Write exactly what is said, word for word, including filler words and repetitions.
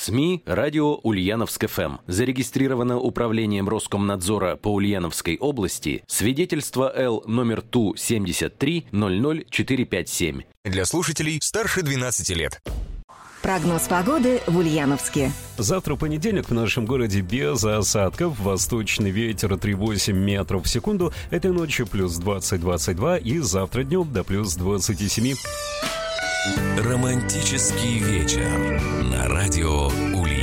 СМИ «Радио Ульяновск эф эм». Зарегистрировано Управлением Роскомнадзора по Ульяновской области свидетельство Л номер Ту семьдесят три ноль ноль четыре пять семь. Для слушателей старше двенадцати лет. Прогноз погоды в Ульяновске. Завтра понедельник в нашем городе без осадков. Восточный ветер три целых восемь десятых метров в секунду. Этой ночью плюс двадцать - двадцать два и завтра днем до плюс двадцати семи. Романтический вечер на радио Ульяновск.